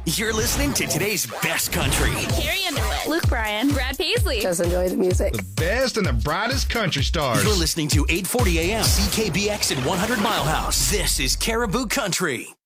You're listening to today's best country. Carrie Underwood, Luke Bryan, Brad Paisley. Just enjoy the music. The best and the brightest country stars. You're listening to 840 AM CKBX at 100 Mile House. This is Caribou Country.